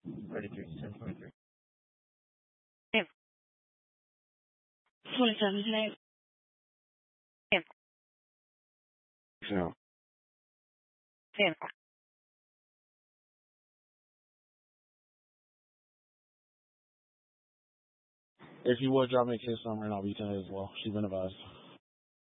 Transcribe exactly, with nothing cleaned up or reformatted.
thirty-three, ten twenty-three. Yeah. twenty-seven, name. Yeah. No. Yeah. If you would drop me a kiss on her, and I'll be ten as well. She's been advised.